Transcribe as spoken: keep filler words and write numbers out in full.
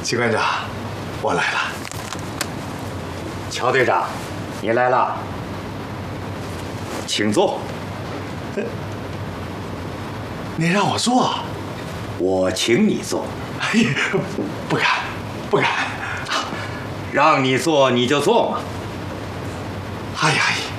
机关长，我来了。 乔队长，你来了，请坐。 您让我坐？ 我请你坐。 哎呀，不敢，不敢。 让你坐你就坐嘛。 哎呀。